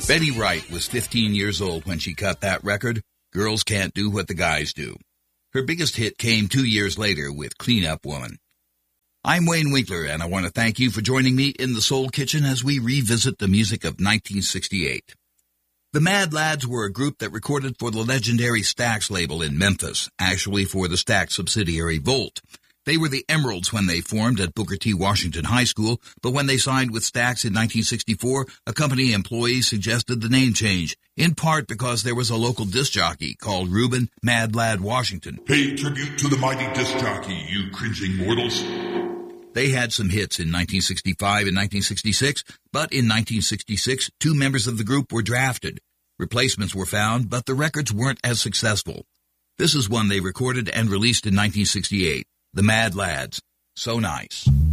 Betty Wright was 15 years old when she cut that record, Girls Can't Do What the Guys Do. Her biggest hit came 2 years later with Clean Up Woman. I'm Wayne Winkler, and I want to thank you for joining me in the Soul Kitchen as we revisit the music of 1968. The Mad Lads were a group that recorded for the legendary Stax label in Memphis, actually for the Stax subsidiary Volt. They were the Emeralds when they formed at Booker T. Washington High School, but when they signed with Stax in 1964, a company employee suggested the name change, in part because there was a local disc jockey called Reuben Mad Lad Washington. Pay tribute to the mighty disc jockey, you cringing mortals. They had some hits in 1965 and 1966, but in 1966, 2 members of the group were drafted. Replacements were found, but the records weren't as successful. This is one they recorded and released in 1968. The Mad Lads. So Nice.